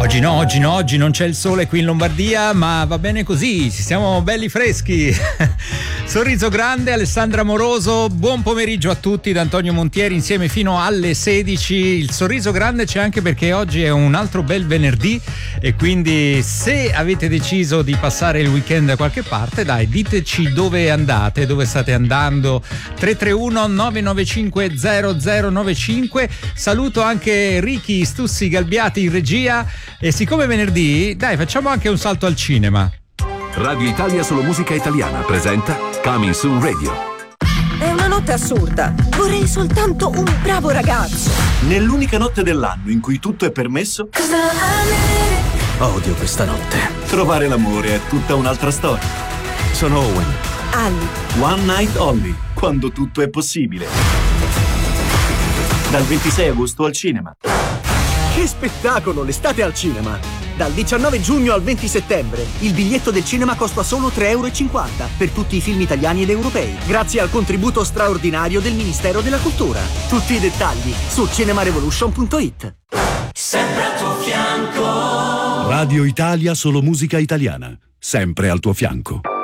Oggi no, oggi non c'è il sole qui in Lombardia, ma va bene così, ci siamo belli freschi. Sorriso grande, Alessandra Moroso, buon pomeriggio a tutti da Antonio Montieri insieme fino alle 16. Il sorriso grande c'è anche perché oggi è un altro bel venerdì e quindi se avete deciso di passare il weekend da qualche parte, dai, diteci dove andate, dove state andando. 331 995 0095. Saluto anche Ricky Stussi Galbiati in regia e siccome è venerdì, dai, facciamo anche un salto al cinema. Radio Italia Solo Musica Italiana presenta Coming Soon Radio. È una notte assurda. Vorrei soltanto un bravo ragazzo. Nell'unica notte dell'anno in cui tutto è permesso. Odio questa notte. Trovare l'amore è tutta un'altra storia. Sono Owen. Ali. One Night Only, quando tutto è possibile. Dal 26 agosto al cinema. Che spettacolo, l'estate al cinema! Dal 19 giugno al 20 settembre il biglietto del cinema costa solo €3,50 per tutti i film italiani ed europei, grazie al contributo straordinario del Ministero della Cultura. Tutti i dettagli su cinemarevolution.it. Sempre al tuo fianco. Radio Italia Solo Musica Italiana, sempre al tuo fianco.